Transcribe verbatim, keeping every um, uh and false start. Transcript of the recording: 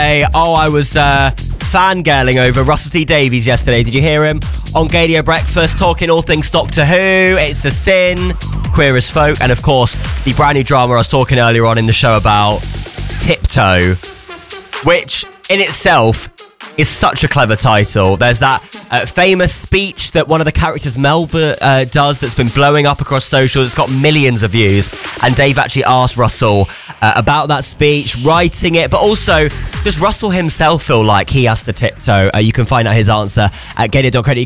say, oh, I was uh, fangirling over Russell T Davies yesterday. Did you hear him on Gadio Breakfast talking all things Doctor Who, It's a Sin, Queer as Folk, and of course the brand new drama I was talking earlier on in the show about, Tiptoe, which in itself is such a clever title. There's that uh, famous speech that one of the characters, Melba, uh, does that's been blowing up across socials. It's got millions of views. And Dave actually asked Russell uh, about that speech, writing it, but also does Russell himself feel like he has to tiptoe? Uh, you can find out his answer at gadio dot co dot